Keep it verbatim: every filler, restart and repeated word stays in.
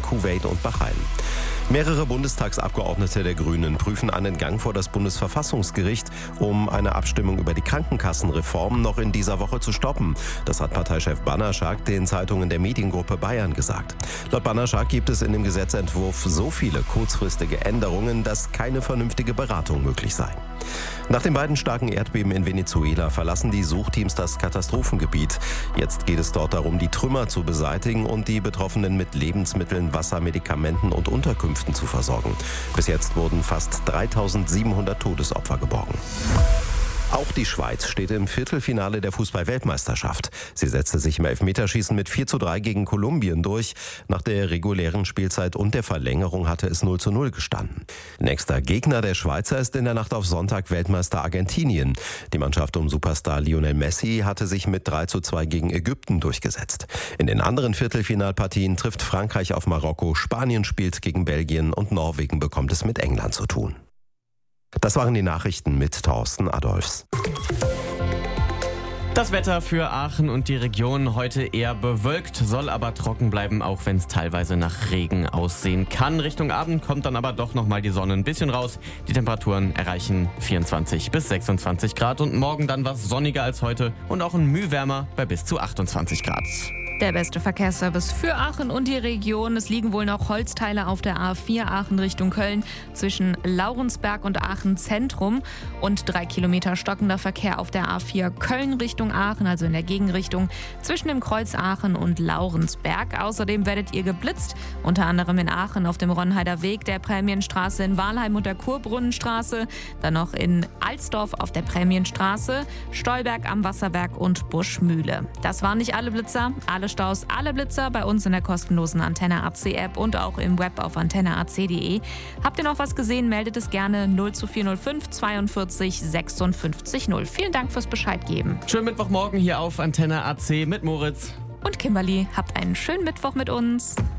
Kuwait und Bahrain. Mehrere Bundestagsabgeordnete der Grünen prüfen einen Gang vor das Bundesverfassungsgericht, um eine Abstimmung über die Krankenkassenreform noch in dieser Woche zu stoppen. Das hat Parteichef Bannerschak den Zeitungen der Mediengruppe Bayern gesagt. Laut Bannerschak gibt es in dem Gesetzentwurf so viele kurzfristige Änderungen, dass keine vernünftige Beratung möglich sei. Nach den beiden starken Erdbeben in Venezuela verlassen die Suchteams das Katastrophengebiet. Jetzt geht es dort darum, die Trümmer zu beseitigen und die Betroffenen mit Lebensmitteln, Wasser, Medikamenten und Unterkünften zu versorgen. Bis jetzt wurden fast dreitausendsiebenhundert Todesopfer geborgen. Auch die Schweiz steht im Viertelfinale der Fußball-Weltmeisterschaft. Sie setzte sich im Elfmeterschießen mit vier zu drei gegen Kolumbien durch. Nach der regulären Spielzeit und der Verlängerung hatte es null zu null gestanden. Nächster Gegner der Schweizer ist in der Nacht auf Sonntag Weltmeister Argentinien. Die Mannschaft um Superstar Lionel Messi hatte sich mit drei zu zwei gegen Ägypten durchgesetzt. In den anderen Viertelfinalpartien trifft Frankreich auf Marokko, Spanien spielt gegen Belgien und Norwegen bekommt es mit England zu tun. Das waren die Nachrichten mit Thorsten Adolfs. Das Wetter für Aachen und die Region heute eher bewölkt, soll aber trocken bleiben, auch wenn es teilweise nach Regen aussehen kann. Richtung Abend kommt dann aber doch nochmal die Sonne ein bisschen raus. Die Temperaturen erreichen vierundzwanzig bis sechsundzwanzig Grad und morgen dann was sonniger als heute und auch ein Mühe wärmer bei bis zu achtundzwanzig Grad. Der beste Verkehrsservice für Aachen und die Region. Es liegen wohl noch Holzteile auf der A vier Aachen Richtung Köln zwischen Laurensberg und Aachen Zentrum und drei Kilometer stockender Verkehr auf der A vier Köln Richtung Aachen, also in der Gegenrichtung zwischen dem Kreuz Aachen und Laurensberg. Außerdem werdet ihr geblitzt, unter anderem in Aachen auf dem Ronheider Weg, der Prämienstraße in Wahlheim und der Kurbrunnenstraße, dann noch in Alsdorf auf der Prämienstraße, Stolberg am Wasserberg und Buschmühle. Das waren nicht alle Blitzer, alle Staus, alle Blitzer bei uns in der kostenlosen Antenne A C App und auch im Web auf antenne a c punkt de. Habt ihr noch was gesehen, meldet es gerne null zu vier null fünf zweiundvierzig sechsundfünfzig null. Vielen Dank fürs Bescheid geben. Schönen Mittwochmorgen hier auf Antenne A C mit Moritz und Kimberly. Habt einen schönen Mittwoch mit uns.